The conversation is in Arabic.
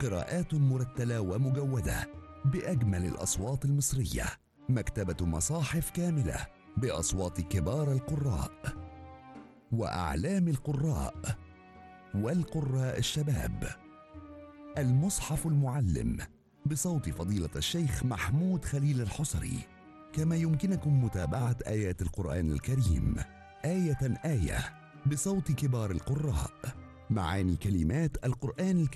قراءات مرتلة ومجودة بأجمل الأصوات المصرية. مكتبة مصاحف كاملة بأصوات كبار القراء وأعلام القراء والقراء الشباب. المصحف المعلم بصوت فضيلة الشيخ محمود خليل الحصري. كما يمكنكم متابعة آيات القرآن الكريم آية آية بصوت كبار القراء، معاني كلمات القرآن الكريم